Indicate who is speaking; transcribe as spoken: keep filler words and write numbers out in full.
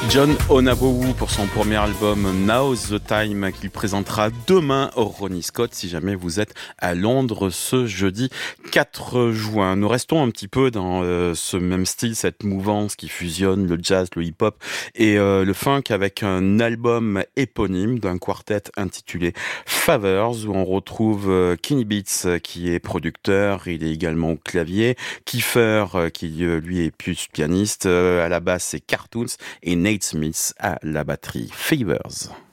Speaker 1: John Onabowu pour son premier album Now's the Time qu'il présentera demain au Ronnie Scott si jamais vous êtes à Londres ce jeudi quatre juin. Nous restons un petit peu dans euh, ce même style, cette mouvance qui fusionne le jazz, le hip-hop et euh, le funk avec un album éponyme d'un quartet intitulé Favors où on retrouve euh, Kenny Beats qui est producteur, il est également au clavier, Kiefer euh, qui euh, lui est plus pianiste, euh, à la basse c'est Cartoons et Nate Smith à la batterie. Favors.